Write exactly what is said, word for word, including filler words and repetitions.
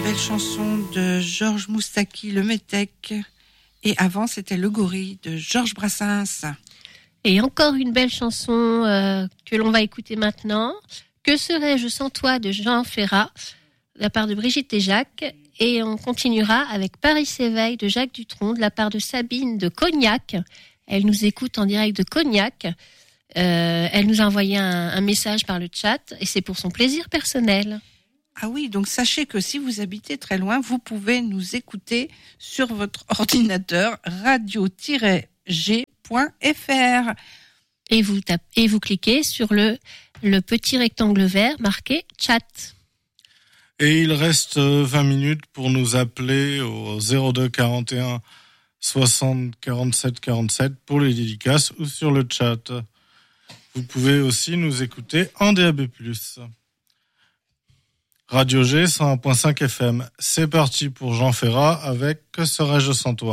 Belle chanson de Georges Moustaki, le Métèque. Et avant, c'était Le Gorille de Georges Brassens. Et encore une belle chanson euh, que l'on va écouter maintenant. Que serais-je sans toi de Jean Ferrat, de la part de Brigitte et Jacques. Et on continuera avec Paris s'éveille de Jacques Dutronc, de la part de Sabine de Cognac. Elle nous écoute en direct de Cognac. Euh, elle nous a envoyé un, un message par le chat et c'est pour son plaisir personnel. Ah oui, donc sachez que si vous habitez très loin, vous pouvez nous écouter sur votre ordinateur radio tiret g point f r. Et vous, tapez, et vous cliquez sur le, le petit rectangle vert marqué chat. Et il reste vingt minutes pour nous appeler au zéro deux quarante et un soixante quarante-sept quarante-sept pour les dédicaces ou sur le chat. Vous pouvez aussi nous écouter en D A B plus. Radio G cent un virgule cinq F M. C'est parti pour Jean Ferrat avec Que serais-je sans toi ?